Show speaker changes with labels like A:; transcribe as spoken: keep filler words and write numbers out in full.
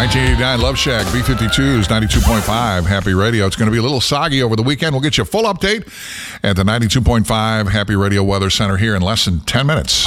A: nineteen eighty-nine Love Shack, B fifty-two's ninety-two point five Happy Radio. It's going to be a little soggy over the weekend. We'll get you a full update at the ninety-two point five Happy Radio Weather Center here in less than ten minutes.